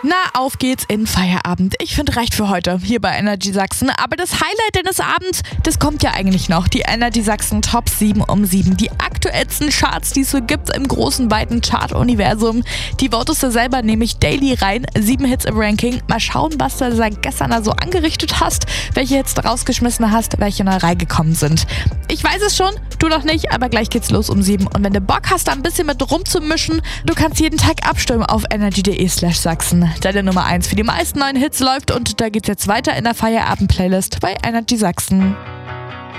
Na, auf geht's in Feierabend. Ich finde, reicht für heute hier bei Energy Sachsen. Aber das Highlight deines Abends, das kommt ja eigentlich noch. Die Energy Sachsen Top 7 um 7. Die aktuellsten Charts, die es so gibt im großen, weiten Chart-Universum. Die votest du selber nämlich daily rein. 7 Hits im Ranking. Mal schauen, was du seit gestern da so angerichtet hast. Welche Hits du rausgeschmissen hast, welche neu reingekommen sind. Ich weiß es schon, du noch nicht, aber gleich geht's los um 7. Und wenn du Bock hast, da ein bisschen mit rumzumischen, du kannst jeden Tag abstimmen auf energy.de/Sachsen. Deine Nummer 1 für die meisten neuen Hits läuft und da geht's jetzt weiter in der Feierabend-Playlist bei Energy Sachsen.